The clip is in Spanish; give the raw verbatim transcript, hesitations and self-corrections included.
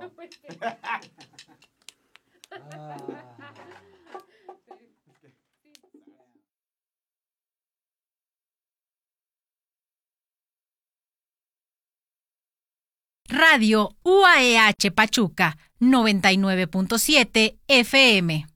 Radio U A E H Pachuca noventa y nueve punto siete F M.